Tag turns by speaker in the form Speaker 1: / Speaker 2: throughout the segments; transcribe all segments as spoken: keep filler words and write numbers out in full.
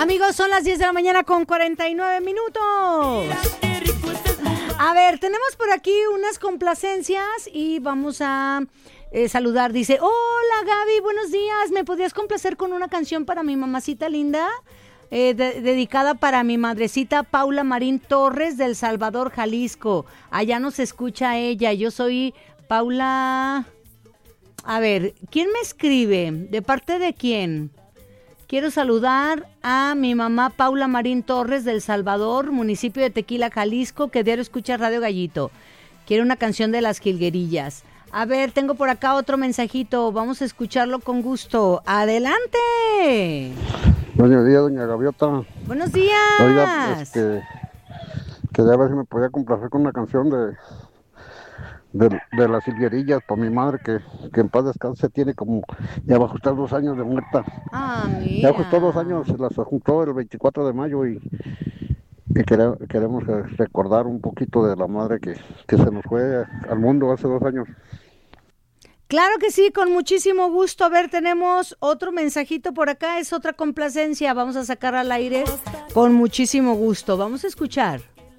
Speaker 1: Amigos, son las diez de la mañana con cuarenta y nueve minutos. A ver, tenemos por aquí unas complacencias y vamos a eh, saludar. Dice, hola Gaby, buenos días. ¿Me podrías complacer con una canción para mi mamacita linda? Eh, de, dedicada para mi madrecita Paula Marín Torres del Salvador, Jalisco. Allá nos escucha ella. Yo soy Paula... A ver, ¿quién me escribe? ¿De parte de quién? Quiero saludar a mi mamá Paula Marín Torres del Salvador, municipio de Tequila, Jalisco, que diario escucha Radio Gallito. Quiero una canción de Las Jilguerillas. A ver, tengo por acá otro mensajito. Vamos a escucharlo con gusto. ¡Adelante!
Speaker 2: Buenos días, doña Gaviota.
Speaker 1: Buenos días.
Speaker 2: Oiga, este, quería ver si me podía complacer con una canción de... De, de Las Jilguerillas, por mi madre, que, que en paz descanse, tiene como, ya va a ajustar dos años de muerta.
Speaker 1: Ah, mira.
Speaker 2: Ya ajustó dos años, se las ajustó el veinticuatro de mayo y, y quere, queremos recordar un poquito de la madre que, que se nos fue al mundo hace dos años.
Speaker 1: Claro que sí, con muchísimo gusto. A ver, tenemos otro mensajito por acá, es otra complacencia, vamos a sacar al aire con muchísimo gusto. Vamos a escuchar.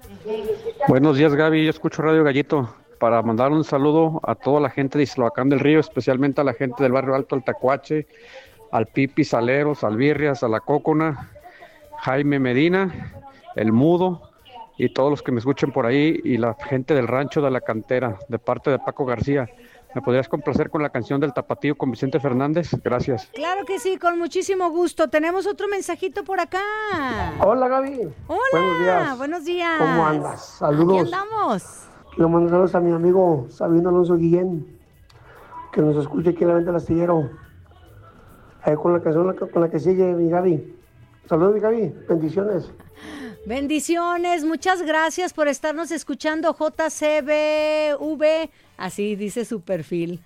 Speaker 3: Buenos días, Gaby, yo escucho Radio Gallito. Para mandar un saludo a toda la gente de Isloacán del Río, especialmente a la gente del barrio Alto, al Tacuache, al Pipi, Saleros, al Birrias, a la Cócona, Jaime Medina, el Mudo, y todos los que me escuchen por ahí, y la gente del Rancho de la Cantera, de parte de Paco García. ¿Me podrías complacer con la canción del Tapatío con Vicente Fernández? Gracias.
Speaker 1: Claro que sí, con muchísimo gusto. Tenemos otro mensajito por acá.
Speaker 4: Hola, Gaby.
Speaker 1: Hola,
Speaker 4: buenos días.
Speaker 1: Buenos días.
Speaker 4: ¿Cómo andas? Saludos.
Speaker 1: Aquí andamos.
Speaker 4: Quiero mandar saludos a mi amigo Sabino Alonso Guillén, que nos escucha aquí en la venta del astillero. Ahí con la canción con la que sigue mi Gaby. Saludos, mi Gaby. Bendiciones.
Speaker 1: Bendiciones. Muchas gracias por estarnos escuchando. J C B V, así dice su perfil.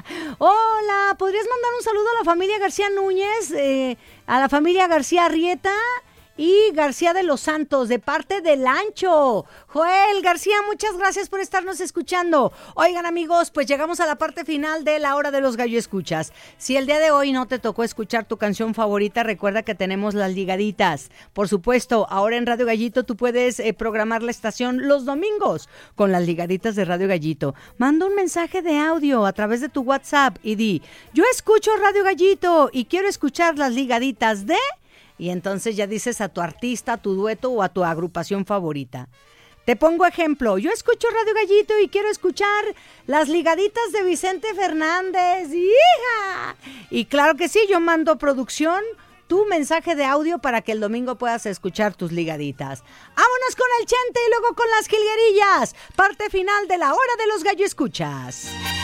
Speaker 1: Hola, ¿podrías mandar un saludo a la familia García Núñez, eh, a la familia García Arrieta y García de los Santos, de parte del Ancho? Joel García, muchas gracias por estarnos escuchando. Oigan, amigos, pues llegamos a la parte final de la hora de los gallo escuchas. Si el día de hoy no te tocó escuchar tu canción favorita, recuerda que tenemos las ligaditas. Por supuesto, ahora en Radio Gallito tú puedes eh, programar la estación los domingos con las ligaditas de Radio Gallito. Manda un mensaje de audio a través de tu WhatsApp y di, yo escucho Radio Gallito y quiero escuchar las ligaditas de... Y entonces ya dices a tu artista, a tu dueto o a tu agrupación favorita. Te pongo ejemplo, yo escucho Radio Gallito y quiero escuchar las ligaditas de Vicente Fernández. ¡Hija! Y claro que sí, yo mando producción, tu mensaje de audio para que el domingo puedas escuchar tus ligaditas. Vámonos con el Chente y luego con las Jilguerillas. Parte final de la hora de los gallo escuchas.